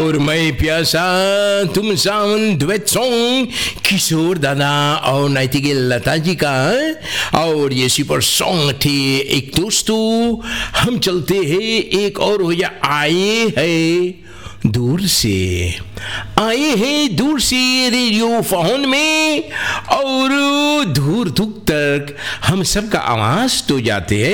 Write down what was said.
और मैं प्यासा तुम सावन डुएट सॉन्ग किशोर दादा और नाइटिंगेल लता जी का। और ये सुपर सॉन्ग थे एक दोस्तों। हम चलते हैं एक और हो जा आए हैं दूर से, आए हैं दूर से रेडियो फोन में, और दूर दूर तक हम सबका आवाज तो जाते हैं।